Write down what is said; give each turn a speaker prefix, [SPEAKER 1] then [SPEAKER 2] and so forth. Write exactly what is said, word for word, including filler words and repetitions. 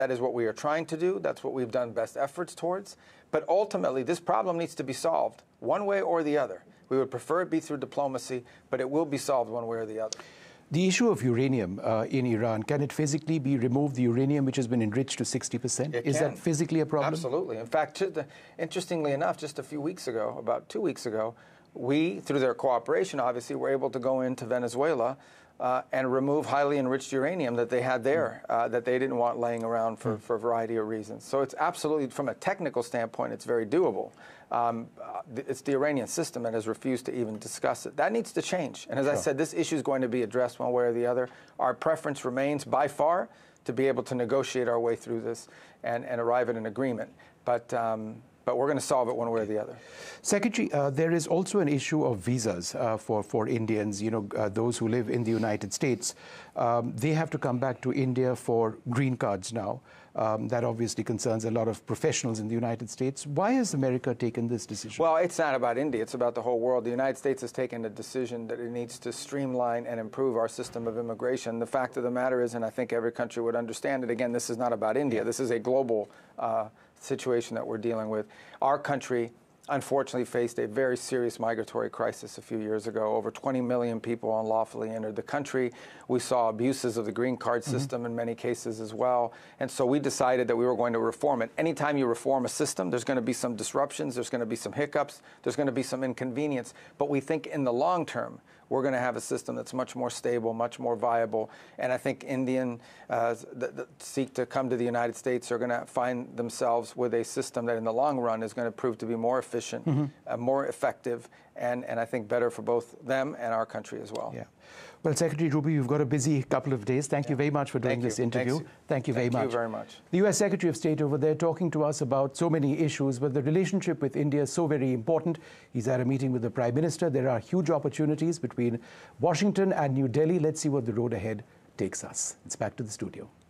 [SPEAKER 1] That is what we are trying to do. That's what we've done best efforts towards. But ultimately, this problem needs to be solved one way or the other. We would prefer it be through diplomacy, but it will be solved one way or the other.
[SPEAKER 2] The issue of uranium uh, in Iran, can it physically be removed, the uranium which has been enriched to sixty percent?
[SPEAKER 1] It
[SPEAKER 2] Is
[SPEAKER 1] can.
[SPEAKER 2] that physically a problem?
[SPEAKER 1] Absolutely. In fact, the, interestingly enough, just a few weeks ago, about two weeks ago, we, through their cooperation, obviously, were able to go into Venezuela Uh, and remove highly enriched uranium that they had there, uh, that they didn't want laying around for, for a variety of reasons. So it's absolutely, from a technical standpoint, it's very doable. Um, uh, it's the Iranian system that has refused to even discuss it. That needs to change. And as sure. I said, this issue is going to be addressed one way or the other. Our preference remains, by far, to be able to negotiate our way through this and, and arrive at an agreement. But um, But we're going to solve it one way or the other.
[SPEAKER 2] Secretary, uh, there is also an issue of visas uh, for, for Indians, you know, uh, those who live in the United States. Um, they have to come back to India for green cards now. Um, that obviously concerns a lot of professionals in the United States. Why has America taken this decision?
[SPEAKER 1] Well, it's not about India. It's about the whole world. The United States has taken a decision that it needs to streamline and improve our system of immigration. The fact of the matter is, and I think every country would understand it, again, this is not about India. This is a global uh, situation that we're dealing with. Our country, unfortunately, faced a very serious migratory crisis a few years ago. Over twenty million people unlawfully entered the country. We saw abuses of the green card system mm-hmm. in many cases as well. And so we decided that we were going to reform it. Anytime you reform a system, there's going to be some disruptions, there's going to be some hiccups, there's going to be some inconvenience. But we think in the long term, we're going to have a system that's much more stable, much more viable. And I think Indian uh, that, that seek to come to the United States are going to find themselves with a system that in the long run is going to prove to be more efficient, mm-hmm. uh, more effective, and, and I think better for both them and our country as well.
[SPEAKER 2] Yeah. Well, Secretary Ruby, you've got a busy couple of days. Thank yeah. you very much for doing
[SPEAKER 1] Thank
[SPEAKER 2] this
[SPEAKER 1] you.
[SPEAKER 2] interview.
[SPEAKER 1] Thanks.
[SPEAKER 2] Thank you very
[SPEAKER 1] Thank
[SPEAKER 2] much.
[SPEAKER 1] Thank you very much.
[SPEAKER 2] The U S Secretary of State over there talking to us about so many issues, but the relationship with India is so very important. He's at a meeting with the Prime Minister. There are huge opportunities between Washington and New Delhi. Let's see what the road ahead takes us. It's back to the studio.